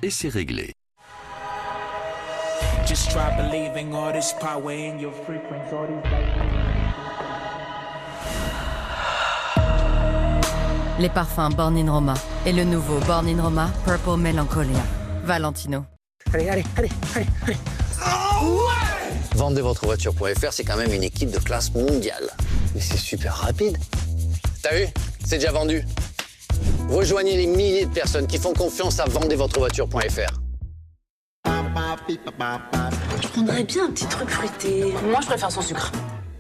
et c'est réglé. Just try believing all this power in your frequency, all these Les parfums Born in Roma et le nouveau Born in Roma Purple Melancholia. Valentino. Allez. Vendezvotrevoiture.fr, c'est quand même une équipe de classe mondiale. Mais c'est super rapide. T'as vu? C'est déjà vendu. Rejoignez les milliers de personnes qui font confiance à vendezvotrevoiture.fr. Je prendrais bien un petit truc fruité. Moi, je préfère sans sucre.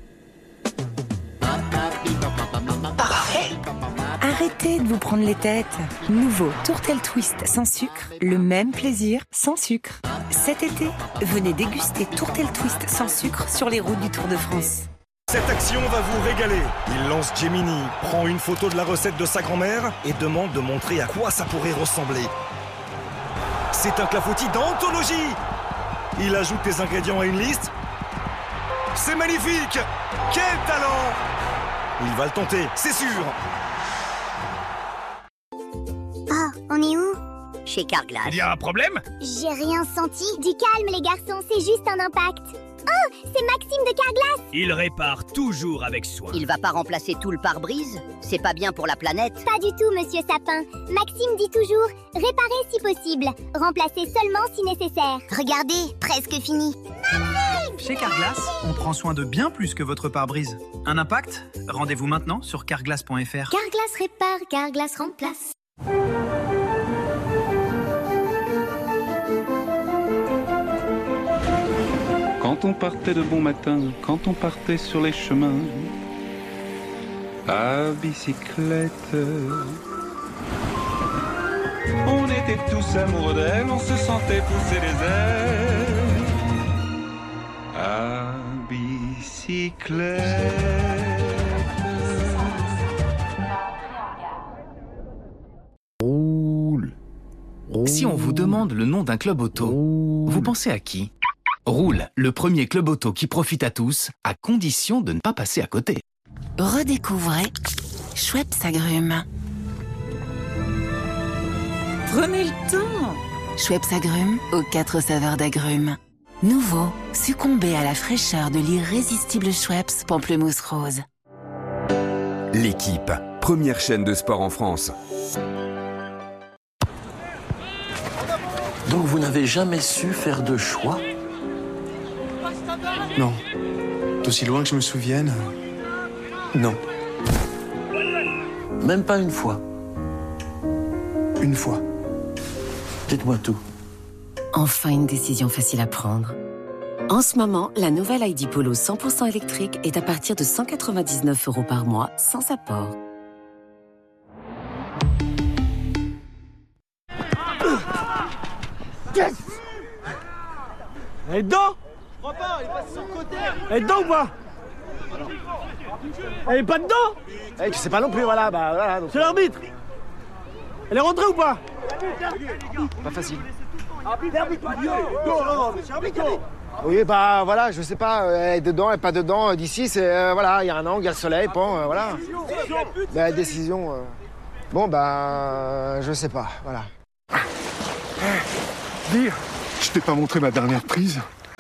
Parfait. Arrêtez de vous prendre les têtes. Nouveau Tourtel Twist sans sucre, le même plaisir sans sucre. Cet été, venez déguster Tourtel Twist sans sucre sur les routes du Tour de France. Cette action va vous régaler. Il lance Gemini, prend une photo de la recette de sa grand-mère et demande de montrer à quoi ça pourrait ressembler. C'est un clafoutis d'anthologie. Il ajoute les ingrédients à une liste. C'est magnifique. Quel talent! Il va le tenter, c'est sûr. Oh, on est où? Chez Carglass. Il y a un problème? J'ai rien senti. Du calme, les garçons, c'est juste un impact. Oh, c'est Maxime de Carglass. Il répare toujours avec soin. Il va pas remplacer tout le pare-brise? C'est pas bien pour la planète? Pas du tout, monsieur Sapin. Maxime dit toujours, réparez si possible. Remplacez seulement si nécessaire. Regardez, presque fini. Chez Carglass, on prend soin de bien plus que votre pare-brise. Un impact? Rendez-vous maintenant sur carglass.fr. Carglass répare, Carglass remplace. Quand on partait de bon matin, quand on partait sur les chemins, à bicyclette, on était tous amoureux d'elle, on se sentait pousser les ailes, à bicyclette. Si on vous demande le nom d'un club auto, vous pensez à qui? Roule, le premier club auto qui profite à tous, à condition de ne pas passer à côté. Redécouvrez Schweppes Agrumes. Prenez le temps. Schweppes Agrumes aux 4 saveurs d'agrumes. Nouveau, succombez à la fraîcheur de l'irrésistible Schweppes Pamplemousse Rose. L'équipe, première chaîne de sport en France. Donc vous n'avez jamais su faire de choix? Non. D'aussi loin que je me souvienne, non. Même pas une fois? Une fois. Dites-moi tout. Enfin une décision facile à prendre. En ce moment, la nouvelle ID Polo 100% électrique est à partir de 199 € par mois, sans apport. Yes! Elle est dedans? Je crois pas, elle est passée sur le côté. Elle est dedans ou pas? Elle est pas dedans? Je sais pas non plus, voilà, bah voilà. C'est l'arbitre. Elle est rentrée ou pas? Pas facile. Oui, bah voilà, je sais pas, elle est dedans, elle est pas dedans. D'ici, c'est voilà, il y a un angle, il y a le soleil, bon, voilà. La décision. Bon, bah, je sais pas, voilà. Dire, je t'ai pas montré ma dernière prise?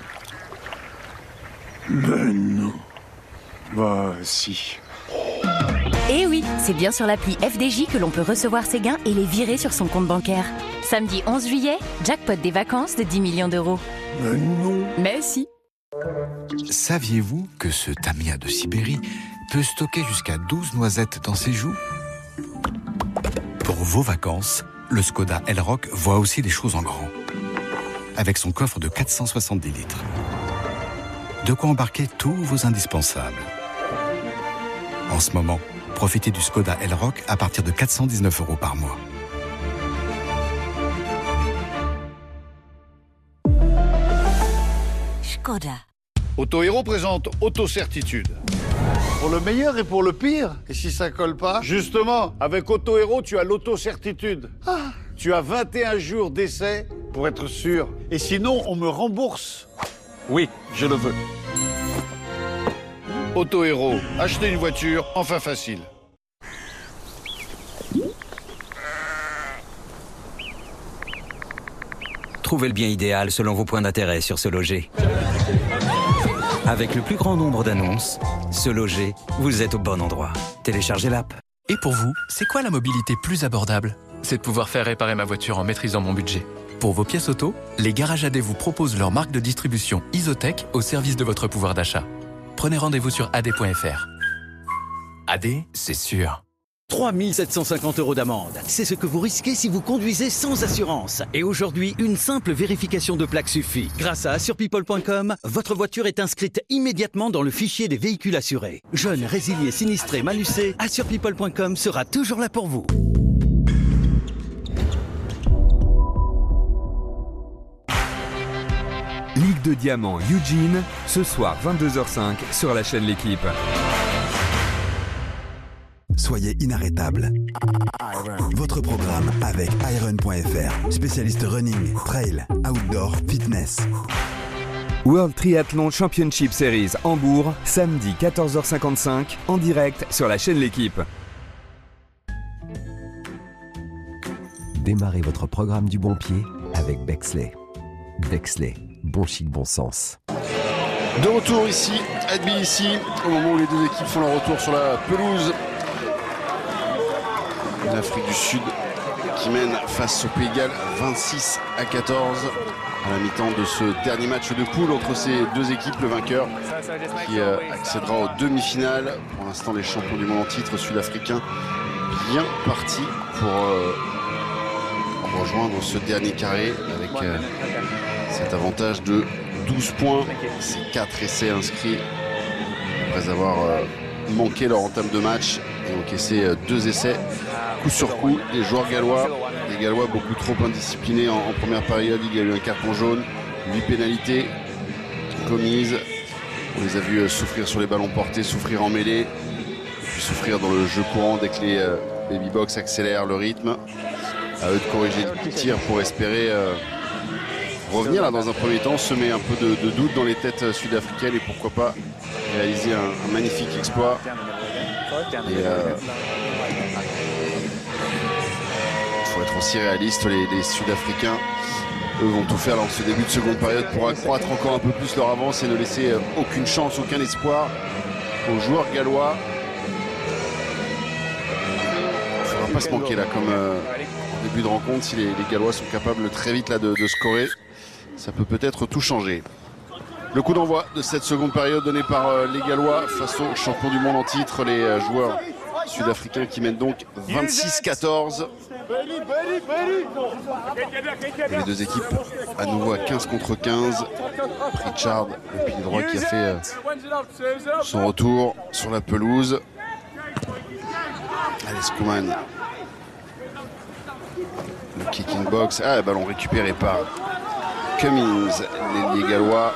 Ben non. Bah si. Et oui, c'est bien sur l'appli FDJ que l'on peut recevoir ses gains et les virer sur son compte bancaire. Samedi 11 juillet, jackpot des vacances de 10 millions d'euros. Ben non. Mais si. Saviez-vous que ce Tamia de Sibérie peut stocker jusqu'à 12 noisettes dans ses joues? Pour vos vacances, le Skoda Elroq voit aussi les choses en grand. Avec son coffre de 470 litres. De quoi embarquer tous vos indispensables. En ce moment, profitez du Skoda Elroq à partir de 419 € par mois. Skoda. Autohéros présente Autocertitude. Pour le meilleur et pour le pire. Et si ça colle pas? Justement, avec Autohéros, tu as l'autocertitude. Tu as 21 jours d'essai pour être sûr. Et sinon, on me rembourse. Oui, je le veux. Autohéros, acheter une voiture, enfin facile. Trouvez le bien idéal selon vos points d'intérêt sur Se Loger. Avec le plus grand nombre d'annonces, Se Loger, vous êtes au bon endroit. Téléchargez l'app. Et pour vous, c'est quoi la mobilité plus abordable? C'est de pouvoir faire réparer ma voiture en maîtrisant mon budget. Pour vos pièces auto, les garages AD vous proposent leur marque de distribution Isotech au service de votre pouvoir d'achat. Prenez rendez-vous sur ad.fr. AD, c'est sûr. 3 750 € d'amende. C'est ce que vous risquez si vous conduisez sans assurance. Et aujourd'hui, une simple vérification de plaque suffit. Grâce à assurepeople.com, votre voiture est inscrite immédiatement dans le fichier des véhicules assurés. Jeunes, résiliés, sinistrés, malucés, assurepeople.com sera toujours là pour vous. Ligue de Diamant Eugene, ce soir 22h05 sur la chaîne L'Équipe. Soyez inarrêtable. Votre programme avec Iron.fr, spécialiste running, trail, outdoor, fitness. World Triathlon Championship Series Hambourg, samedi 14h55, en direct sur la chaîne L'Équipe. Démarrez votre programme du bon pied avec Bexley. Bexley, bon chic, bon sens. De retour ici, à Tbilissi, au moment où les deux équipes font leur retour sur la pelouse. L'Afrique du Sud qui mène face au Pays de Galles 26-14 à la mi-temps de ce dernier match de poule entre ces deux équipes. Le vainqueur qui accédera aux demi-finales. Pour l'instant, les champions du monde en titre sud-africains bien partis pour rejoindre ce dernier carré avec cet avantage de 12 points. Ces 4 essais inscrits après avoir manqué leur entame de match et encaissé 2 essais coup sur coup. Les joueurs gallois, les Gallois beaucoup trop indisciplinés en première période. Il y a eu un carton jaune, 8 pénalités commises. On les a vus souffrir sur les ballons portés, souffrir en mêlée, puis souffrir dans le jeu courant dès que les baby-box accélèrent le rythme. À eux de corriger le tir pour espérer revenir là dans un premier temps, semer un peu de doute dans les têtes sud-africaines et pourquoi pas réaliser un magnifique exploit. Et il faut être aussi réaliste, les Sud-Africains, eux, vont tout faire dans ce début de seconde période pour accroître encore un peu plus leur avance et ne laisser aucune chance, aucun espoir aux joueurs gallois. Il ne faudra pas se manquer là, comme en début de rencontre, si les Gallois sont capables très vite là, de scorer, ça peut peut-être tout changer. Le coup d'envoi de cette seconde période donné par les Gallois face aux champions du monde en titre, les joueurs sud-africains qui mènent donc 26-14. Les deux équipes à nouveau à 15 contre 15. Pritchard, le pilier droit qui a fait son retour sur la pelouse. Allez, Schoeman. Le kicking box. Ah, ballon récupéré par Cummings, l'ailier gallois.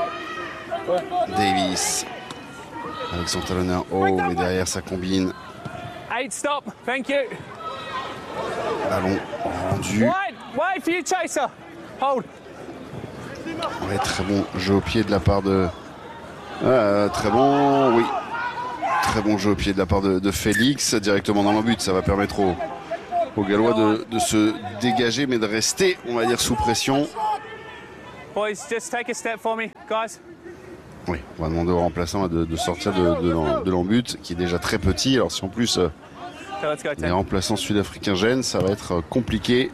Davis avec son talonneur haut, mais derrière ça combine. Stop. Thank you. Ballon rendu. Wide for you, chaser. Hold. Ouais, très bon jeu au pied de la part de... très bon, oui. Très bon jeu au pied de la part de Félix, directement dans l'embut. Ça va permettre aux Gallois de se dégager, mais de rester, on va dire, sous pression. Boys, just take a step for me, guys. Oui, on va demander aux remplaçants de sortir de l'embut, qui est déjà très petit. Alors si en plus les remplaçants sud-africains gênent, ça va être compliqué.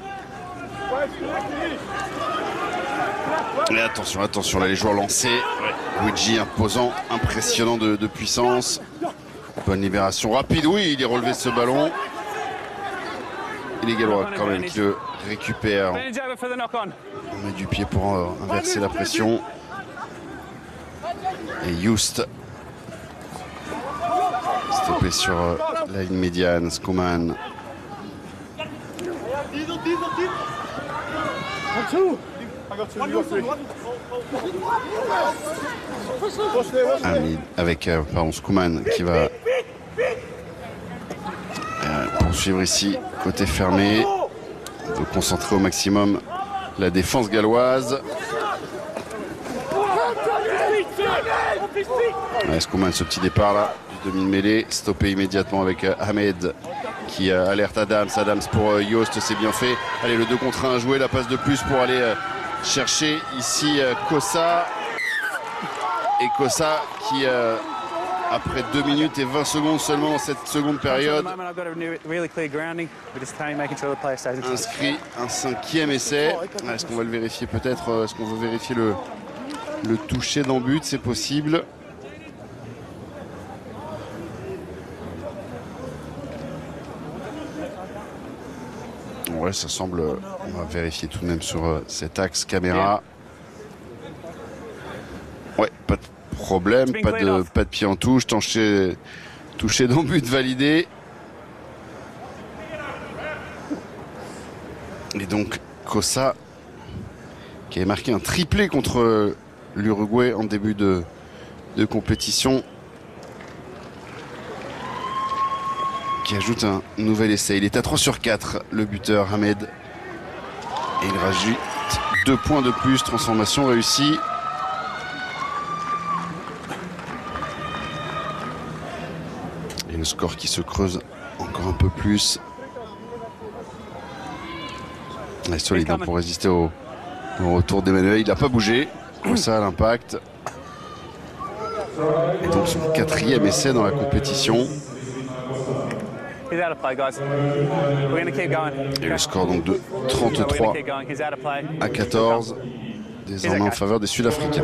Et attention, attention, là les joueurs lancés. Luigi imposant, impressionnant de puissance. Bonne libération rapide, oui, il est relevé ce ballon. Et les Gallois quand même qui le récupèrent. On met du pied pour inverser la pression. Et Just stoppé sur la ligne médiane. Schoeman. Avec Schoeman qui va poursuivre ici côté fermé. On veut concentrer au maximum la défense galloise. Schoeman, ce petit départ là du demi-mêlée, stoppé immédiatement avec Ahmed qui alerte Adams. Adams pour Yost, c'est bien fait. Allez, le 2 contre 1 à jouer, la passe de plus pour aller chercher ici Kossa. Et Kossa qui, après 2 minutes et 20 secondes seulement dans cette seconde période, inscrit un 5e essai. Est-ce qu'on va le vérifier peut-être? Est-ce qu'on veut vérifier le toucher dans but? C'est possible. Ouais, ça semble. On va vérifier tout de même sur cet axe caméra. Ouais, pas de problème, pas de pied en touche, touché dans but validé. Et donc Kossa qui avait marqué un triplé contre l'Uruguay en début de compétition, qui ajoute un nouvel essai. Il est à 3 sur 4, le buteur Ahmed. Et il rajoute 2 points de plus, transformation réussie. Et le score qui se creuse encore un peu plus. Il est solide pour résister au retour d'Emmanuel. Il n'a pas bougé. Ça à l'impact. Et donc son 4e essai dans la compétition. Et le score donc de 33 à 14, désormais en faveur des Sud-Africains.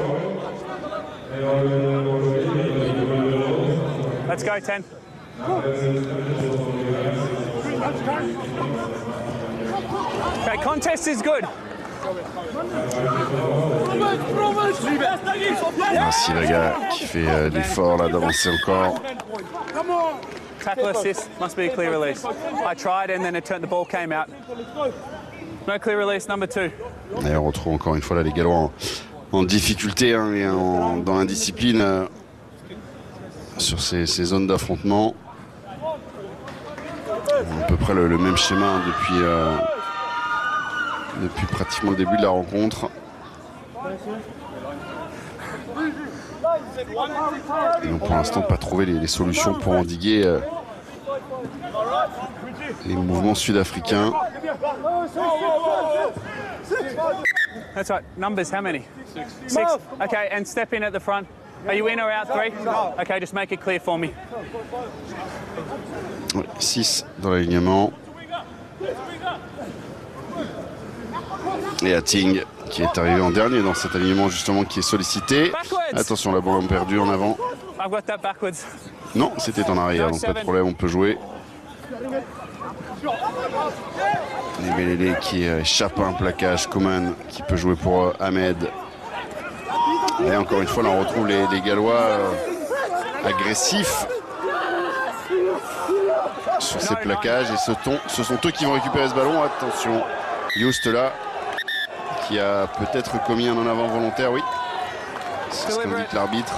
Let's go, 10. Okay, contest is good. Merci les gars qui fait l'effort là d'avancer encore. Tackle assist must be a clear release. I tried and then the ball came out. No clear release, number 2. Et on retrouve encore une fois là les Gallois en difficulté hein, et dans l'indiscipline sur ces zones d'affrontement. À peu près le même schéma hein, depuis pratiquement le début de la rencontre. Ils n'ont pour l'instant pas trouvé les solutions pour endiguer les mouvements sud-africains. That's right. Numbers, how many? 6. Okay, and step in at the front. Are you in or out? 3? Okay, just make it clear for me. 6 dans l'alignement. Et Ating qui est arrivé en dernier dans cet alignement justement, qui est sollicité. Attention, la balle perdue en avant. Non, c'était en arrière, donc pas de problème, on peut jouer. Nebelele qui échappe à un plaquage. Coman qui peut jouer pour Ahmed. Et encore une fois, là on retrouve les Gallois agressifs sur ces plaquages. Et ce sont eux qui vont récupérer ce ballon. Attention, Yost là, qui a peut-être commis un en avant volontaire, oui. C'est ce qu'indique l'arbitre.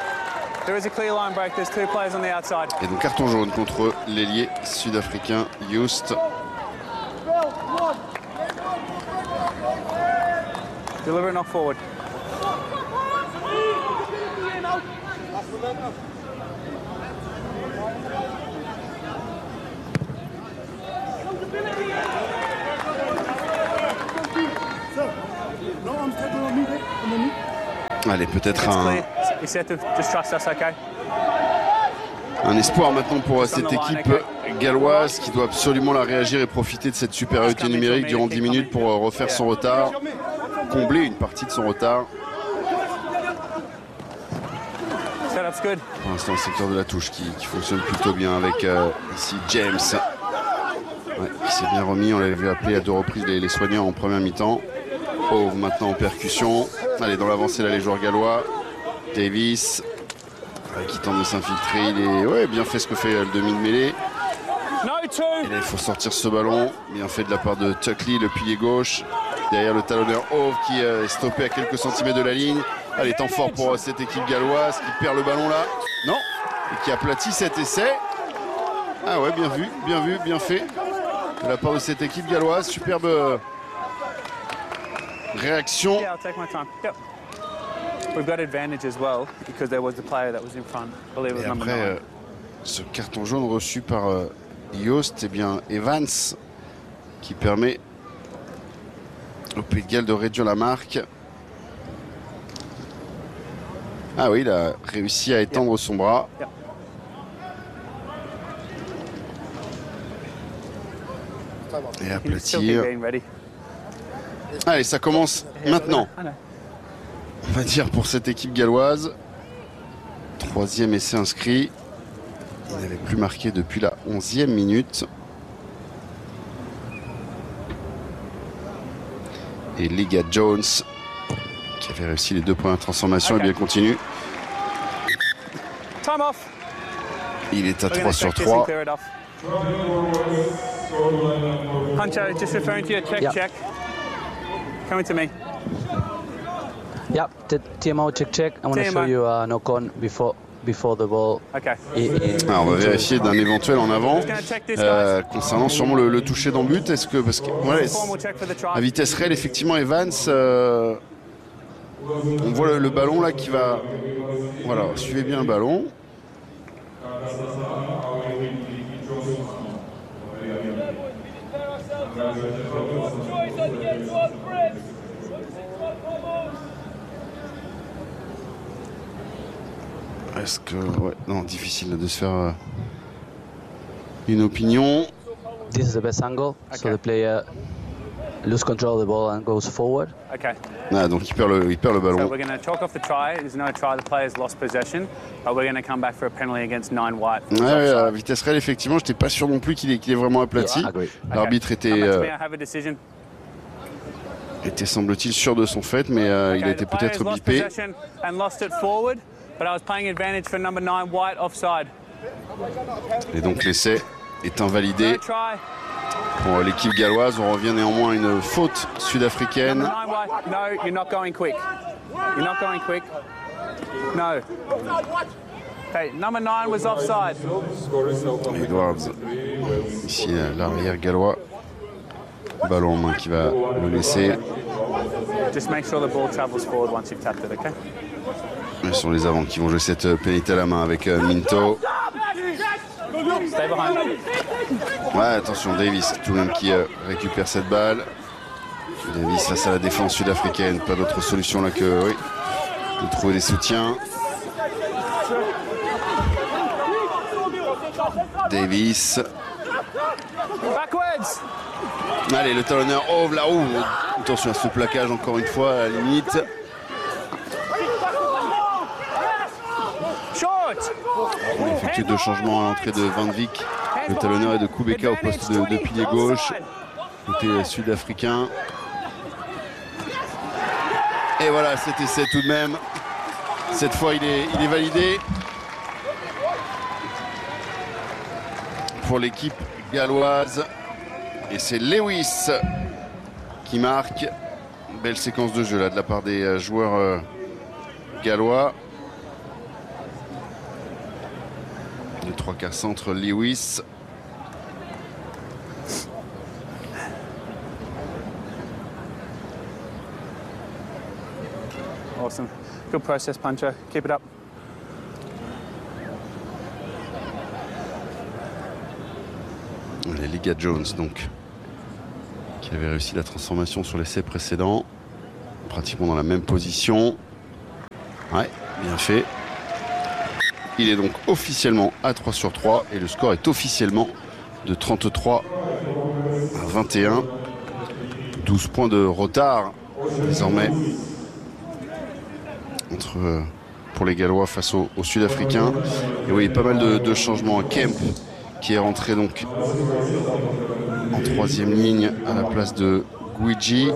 Et donc carton jaune contre l'ailier sud-africain Yost. Deliver knock forward. Allez, peut-être un espoir maintenant pour cette équipe galloise qui doit absolument la réagir et profiter de cette supériorité numérique durant 10 minutes pour refaire son retard, combler une partie de son retard. Pour l'instant, le secteur de la touche qui fonctionne plutôt bien avec ici James. Ouais, qui s'est bien remis, on l'avait vu appeler à 2 reprises les soignants en première mi-temps. Oh, maintenant en percussion. Allez, dans l'avancée là, les joueurs gallois. Davis qui tente de s'infiltrer. Il est bien fait ce que fait le demi de mêlée. Et là, il faut sortir ce ballon. Bien fait de la part de Tuckley, le pilier gauche. Derrière le talonneur Hove qui est stoppé à quelques centimètres de la ligne. Allez, temps fort pour cette équipe galloise qui perd le ballon là. Non. Et qui aplatit cet essai. Ah ouais, bien vu, bien fait. De la part de cette équipe galloise. Superbe réaction. Yeah, I'll take my time. Yep. We've got advantage as well because there was the player that was in front. I believe it was Et number après 9. ce carton jaune reçu par Yost, eh bien Evans qui permet au Pays de Galles de réduire la marque. Ah oui, il a réussi à étendre son bras. Et aplatir. Allez, ça commence maintenant. On va dire pour cette équipe galloise. 3e essai inscrit. Il n'avait plus marqué depuis la 11e minute. Et Liga Jones, qui avait réussi les 2 premières transformations, et bien continue. Il est à 3 sur 3. Pancho, just referring to your check. Coming to me. Yeah, TMO check. I want to show you a knock-on before the ball. Okay. Alors, on va vérifier d'un éventuel en avant concernant sûrement le toucher dans but. Est-ce que parce que ouais, à vitesse réelle, effectivement, Evans, on voit le ballon là qui va. Voilà, suivez bien le ballon. Est-ce que... Ouais, non, difficile de se faire une opinion. This is the best angle, so the player lose control of the ball and goes forward. Okay. Ah, donc il perd le ballon. So we're going to chalk off the try. There's no try. The player's lost possession, but we're going to come back for a penalty against 9 White. Ouais, à vitesse réelle, effectivement, j'étais pas sûr non plus qu'il est vraiment aplati. L'arbitre était semble-t-il sûr de son fait, mais il a été peut-être bipé. Et donc l'essai est invalidé pour l'équipe galloise. On revient néanmoins à une faute sud-africaine. No, you're not going quick. You're not going quick. No. Okay, number 9 was offside. Edwards, ici l'arrière gallois. Ballon en main qui va le laisser. Just make sure the ball travels forward once you've tapped it, okay? Ce sont les avants qui vont jouer cette pénalité à la main avec Minto. Stay behind. Ouais, attention, Davis tout de même qui récupère cette balle. Davis face à la défense sud-africaine. Pas d'autre solution là que de trouver des soutiens. Davis. Backwards. Allez, le talonneur ouvre là-haut. Attention à ce plaquage encore une fois à la limite. On effectue 2 changements à l'entrée de Van Vick. Le talonneur est de Kubeka au poste de pilier gauche. Côté sud-africain. Et voilà, cet essai tout de même. Cette fois, il est validé. Pour l'équipe galloise. Et c'est Lewis qui marque. Belle séquence de jeu là de la part des joueurs gallois. Le 3/4 centre Lewis. Awesome. Good process, Pancho. Keep it up. Les Liga Jones donc, qui avait réussi la transformation sur l'essai précédent. Pratiquement dans la même position. Ouais, bien fait. Il est donc officiellement à 3 sur 3 et le score est officiellement de 33 à 21. 12 points de retard désormais pour les Gallois face aux Sud-Africains. Et oui, pas mal de changements. Kemp qui est rentré donc en 3e ligne à la place de Guigi.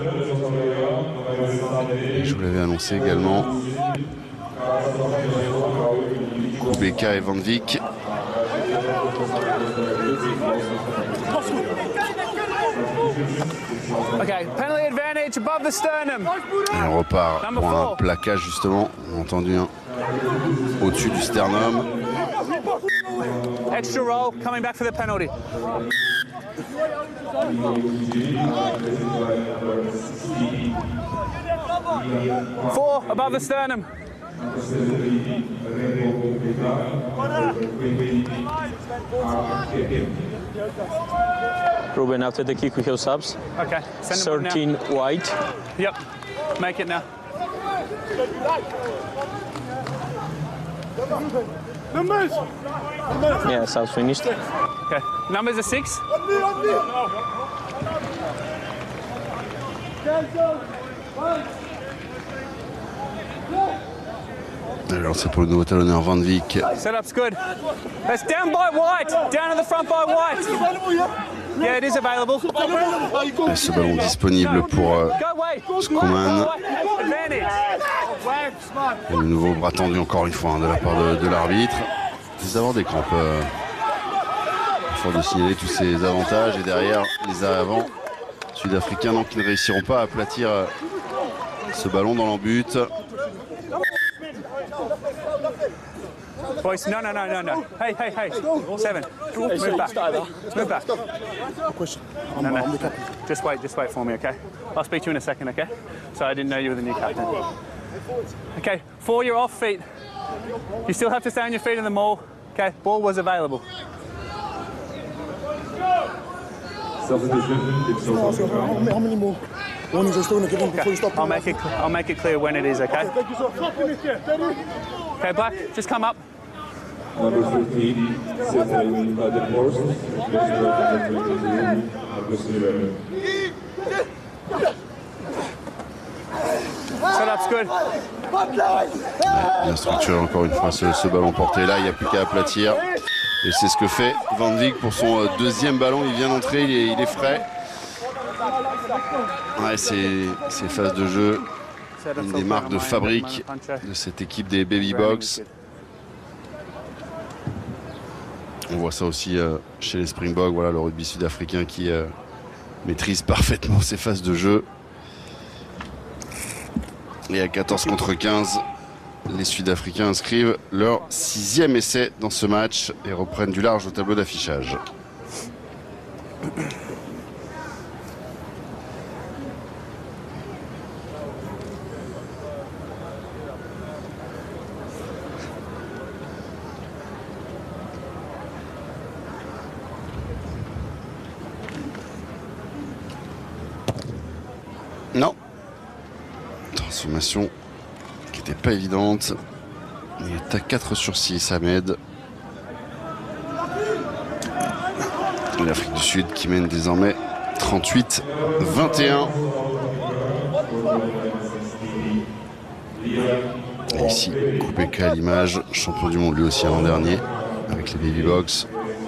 Et je vous l'avais annoncé également. Kubeka et Van Vick. Okay, penalty advantage above the sternum. Et on repart pour un plaquage justement. On a entendu au-dessus du sternum. Extra roll, coming back for the penalty. 4 above the sternum. Ruben, after the kick we have subs. Okay. Send them 13 white. Yep. Make it now. Yeah, subs finished. Okay. Numbers are 6. Alors c'est pour le nouveau talonneur Van Wyk. Setup's good. That's down by white. Down in the front by white. Yeah, it is available. Et ce ballon disponible pour Skuman. Et le nouveau bras tendu encore une fois de la part de l'arbitre. C'est d'avoir des crampes. Il faut de signaler tous ces avantages. Et derrière, les avants sud-africains qui ne réussiront pas à aplatir ce ballon dans l'embut. Boys, no. Hey. 7. Move back. Move back. No. Just wait for me, okay? I'll speak to you in a second, okay? So I didn't know you were the new captain. Okay, 4, you're off feet. You still have to stay on your feet in the maul. Okay, ball was available. How many more warnings are still going to give him before you stop? I'll make it clear when it is, okay? Thank you, sir. Okay, Black, just come up. Number 15, Setting the post. Setup's good. Bien structuré encore une fois ce ballon porté là, il n'y a plus qu'à aplatir. Et c'est ce que fait Van Wyk pour son deuxième ballon. Il vient d'entrer, il est frais. Ouais, ces phases de jeu, une des marques de fabrique de cette équipe des Baby Box. On voit ça aussi chez les Springboks, voilà, le rugby sud-africain qui maîtrise parfaitement ces phases de jeu. Et à 14 contre 15, les Sud-Africains inscrivent leur 6e essai dans ce match et reprennent du large au tableau d'affichage. Non. Transformation qui n'était pas évidente. Il est à 4 sur 6, Ahmed. L'Afrique du Sud qui mène désormais 38-21. Et ici, Kupeka à l'image, champion du monde lui aussi l'an dernier avec les Baby Box.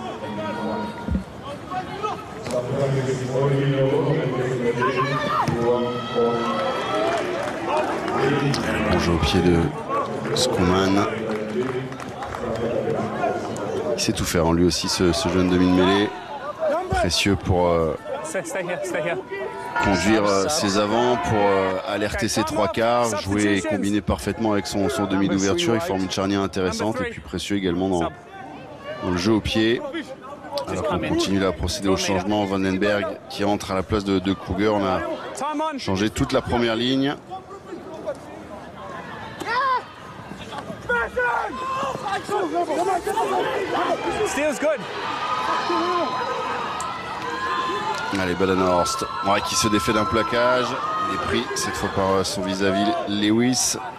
Bon jeu au pied de Skuman. Il sait tout faire, lui aussi, ce jeune demi-mêlée. Précieux pour conduire ses avants, pour alerter ses trois quarts, jouer et combiner parfaitement avec son demi d'ouverture. Il forme une charnière intéressante et puis précieux également dans le jeu au pied. Alors qu'on continue à procéder au changement, Vandenberg qui entre à la place de Kruger. On a changé toute la première ligne. Steel's good. Allez, Badenhorst qui se défait d'un plaquage. Il est pris cette fois par son vis-à-vis Lewis.